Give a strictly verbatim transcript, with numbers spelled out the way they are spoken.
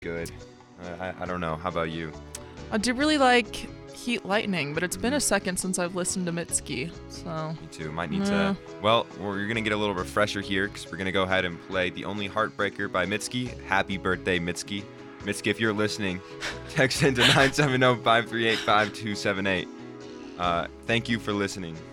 good. I, I don't know. How about you? I do really like Heat Lightning, but it's been a second since I've listened to Mitski, so... Me too. Might need Yeah. to... Well, we're going to get a little refresher here because we're going to go ahead and play The Only Heartbreaker by Mitski. Happy birthday, Mitski. Mitski, if you're listening, text into nine seven zero, five three eight, five two seven eight. Uh, thank you for listening.